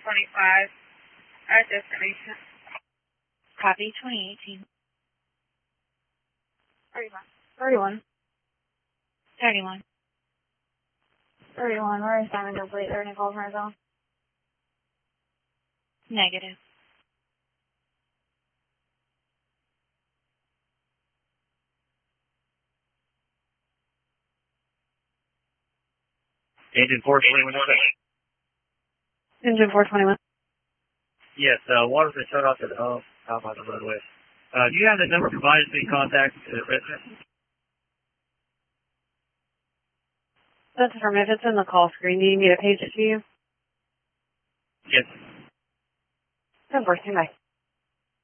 2025. Our destination. Copy 2018. 31. 31. 31. Where is Simon complete? There any calls from our zone? Negative. Engine 421. Engine 421. Yes, water's been shut off at the home, out by the roadway. Do you have the number provided to be contacted to the resident? That's affirmative. It's in the call screen. Do you need me to page it to you? Yes. 10-14, bye.